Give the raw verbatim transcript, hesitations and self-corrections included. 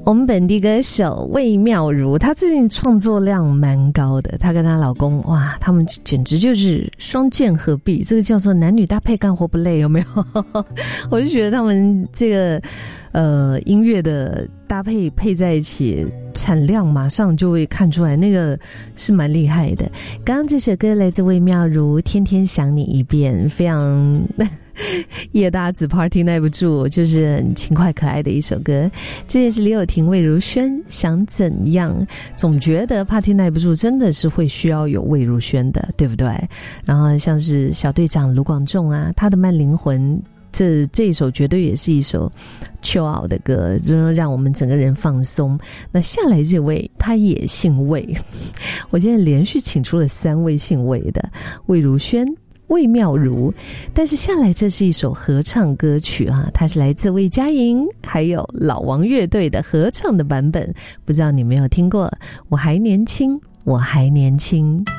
我们本地歌手魏妙如，她最近创作量蛮高的，她跟她老公哇，他们简直就是双剑合璧，这个叫做男女搭配干活不累，有没有？我就觉得他们这个呃音乐的搭配配在一起，产量马上就会看出来，那个是蛮厉害的。刚刚这首歌来自魏妙如，天天想你一遍，非常夜大子 party 耐不住，就是很轻快可爱的一首歌。这也是李友廷、魏如萱想怎样，总觉得 party 耐不住真的是会需要有魏如萱的，对不对？然后像是小队长卢广仲啊，他的慢灵魂，这这一首绝对也是一首 chill out 的歌，就是让我们整个人放松。那下来这位他也姓魏，我今天连续请出了三位姓魏的，魏如萱、魏妙如，但是下来这是一首合唱歌曲啊，它是来自魏佳莹还有老王乐队的合唱的版本，不知道你有没有听过？我还年轻，我还年轻。